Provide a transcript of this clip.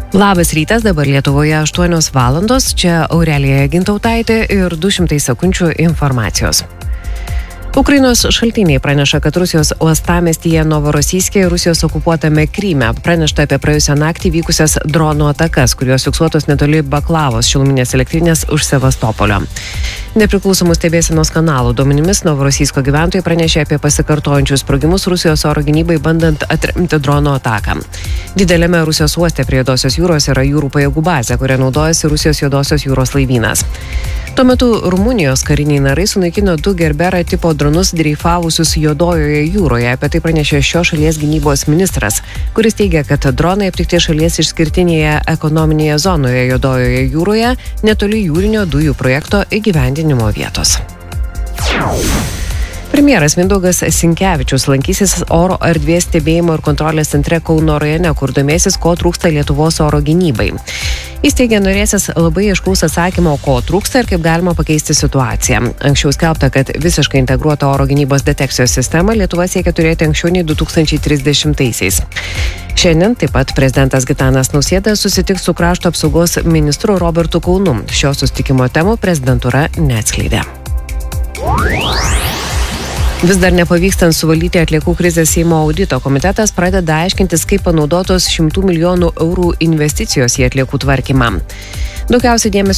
Labas rytas, dabar Lietuvoje 8 valandos, čia Aurelija Gintautaitė ir 200 sekundžių informacijos. Ukrainos šaltiniai praneša, kad Rusijos uostamiestyje Novorosijske ir Rusijos okupuotame Kryme pranešta apie praėjusią naktį vykusias dronų atakas, kurios fiksuotos netoli Baklavos šiluminės elektrinės už Sevastopolio. Nepriklausomų stebėsenos kanalų duomenimis Novorosijsko gyventojai pranešė apie pasikartojančius sprogimus Rusijos oro gynybai bandant atremti dronų ataką. Didelėme Rusijos uoste prie Juodosios jūros yra jūrų pajėgų bazė, kuria naudojasi Rusijos Juodosios jūros laivynas. Tuo metu Rumunijos kariniai narai sunaikino 2 Gerbera tipo dronus dreifavusius Juodojoje jūroje. Apie tai pranešė šios šalies gynybos ministras, kuris teigia, kad dronai aptikti šalies išskirtinėje ekonominėje zonoje Juodojoje jūroje netoli jūrinio dujų projekto įgyvendinimo vietos. Premjeras Mindaugas Sinkevičius lankysis oro erdvės stebėjimo ir kontrolės centre Kauno rajone, kur domėsis, ko trūksta Lietuvos oro gynybai. Jis teigia norėsis labai aiškaus atsakymo, ko trūksta ir kaip galima pakeisti situaciją. Anksčiau skelbta, kad visiškai integruotą oro gynybos detekcijos sistemą Lietuva siekia turėti anksčiau nei 2030-aisiais. Šiandien taip pat prezidentas Gitanas Nausėda susitiks su krašto apsaugos ministru Robertu Kaunu. Šio susitikimo temų prezidentūra neatskleidė. Vis dar nepavykstant suvaldyti atliekų krizės Seimo audito komitetas pradeda aiškintis, kaip panaudotos 100 milijonų eurų investicijos į atliekų tvarkymą. Daugiausiai dėmesio